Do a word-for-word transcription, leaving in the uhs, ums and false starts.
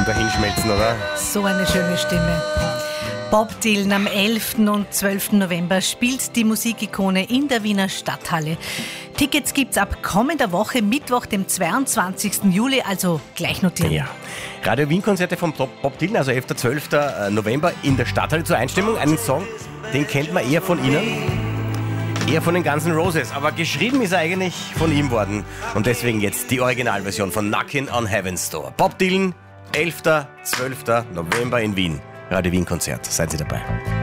dahinschmelzen, oder? So eine schöne Stimme. Bob Dylan am elften und zwölften November spielt die Musikikone in der Wiener Stadthalle. Tickets gibt's ab kommender Woche, Mittwoch, dem zweiundzwanzigsten Juli, also gleich notieren. Ja. Radio Wien-Konzerte von Bob Dylan, also elften und zwölften November in der Stadthalle zur Einstimmung. Einen Song, den kennt man eher von Ihnen, eher von den Guns N' Roses, aber geschrieben ist er eigentlich von ihm worden. Und deswegen jetzt die Originalversion von Knockin' on Heaven's Door. Bob Dylan, elften und zwölften November in Wien. Radio Wien-Konzert. Seid ihr dabei?